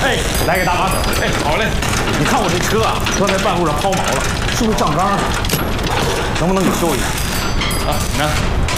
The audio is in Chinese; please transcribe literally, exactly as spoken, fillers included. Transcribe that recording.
哎，来个大把手。哎，好嘞。你看我这车啊，刚才半路上抛锚了，是不是上缸？能不能给修一下？啊，你看。